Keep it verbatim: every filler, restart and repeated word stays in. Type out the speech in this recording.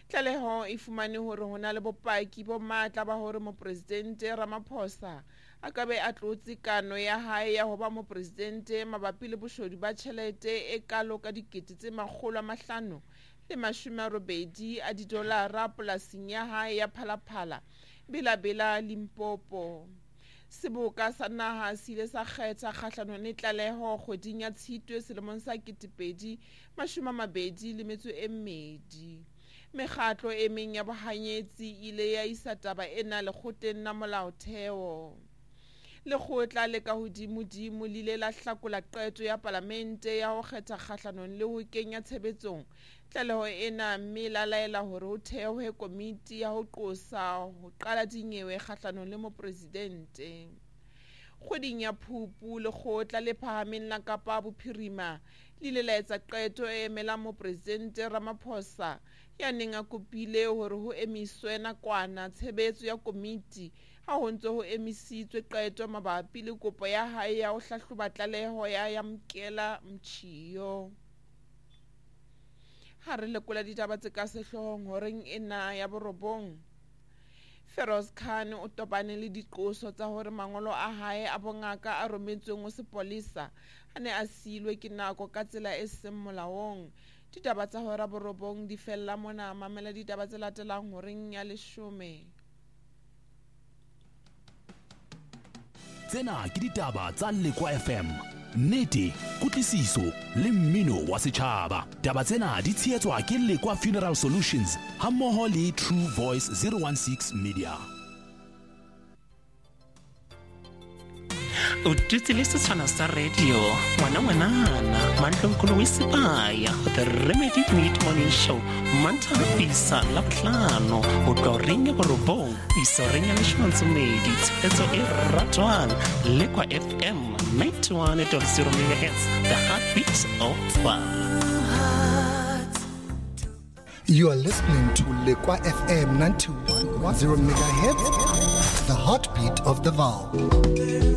Tlaleho e fumane hore ho na le bopaki bo matla ba hore mopresidente Ramaphosa a ka be a tlotse kano ya hae ya ho ba mopresidente mabapi le boshodu ba tjhelete e kalo ka dikete tse makgolo a mahlano le mashome a robedi a didolara polasing ya hae ya Phalaphala Bela-Bela Limpopo. Seboka sa naha se ile sa kgetha kgahlano le tlaleho kgweding ya Tshitwe selemong sa ketepedi mashome a mabedi le metso e mmedi. Mekgatlo e meng ya bohanyetsi ile ya isa taba ena lekgotleng la molaotheo. Lekgotla le ka hodimodimo le ile la hlakola qeto ya palamente ya ho kgetha kgahlanong le ho kenya tshebetsong tlaleho ena, mme la laela hore ho theohe komiti ya ho qosa ho qala dinyewe kgahlanong le mopresidente. Kgweding ya Phupu lekgotla le phahameng la Kapa Bophirima le ile la etsa qeto e emelang mopresidente Ramaphosa ya neng a kopile hore ho emiswe nakwana tshebetso ya komiti ha ho ntse ho emisitswe qeto mabapi le kopo ya hae ya ho hlahloba tlaleho ya Yamkela Mthiyo. Ha re lekola ditaba tse ka sehloohong horeng ena ya borobong, Feroz Khan o topane le diqoso tsa hore mangolo a hae a bongaka a rometsweng ho sepolesa a ne a silwe ke nako ka tsela e seng molaong. Ditaba tsa hora borobong di fella mona, mamela ditaba tse latelang horeng ya leshome. Tsena ke ditaba tsa Lekwa F M, nnete, kutlwisiso le mmino wa setjhaba. Taba tsena di tshehetswa ke Lekwa Funeral Solutions hammoho le True Voice zero one six Media. O tutsi le setshwana sa radio ngwana ngwanana Mandlonkolo wa Isipaya, The Remedy Mid Morning Show Mantaha Pisa la Bohlano ho tlo ringa borobong iso ringa leshwantsomedi tshehetso e ratwang Lekwa F M ninety-one point zero megahertz, the heartbeat of fun. You are listening to Lekwa F M ninety-one point zero megahertz, the heartbeat of the Vaal.